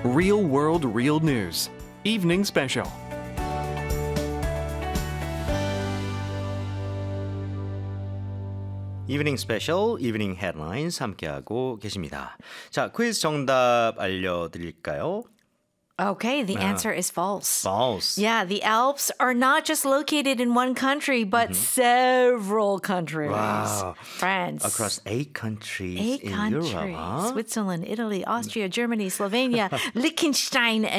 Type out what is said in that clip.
Real World Real News Evening Special. 이브닝 스페셜, 이브닝 헤드라인스 함께하고 계십니다. 자, 퀴즈 정답 알려드릴까요? Okay, the answer is false. False. Yeah, the Alps are not just located in one country, but several countries. Wow. France. Across 8 countries Eight in countries. Europe. Huh? Switzerland, Italy, Austria, Germany, Slovenia, Liechtenstein,